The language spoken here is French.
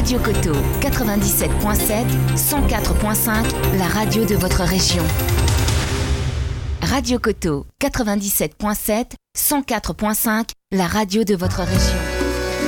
Radio Coteau, 97.7, 104.5, la radio de votre région. Radio Coteau, 97.7, 104.5, la radio de votre région.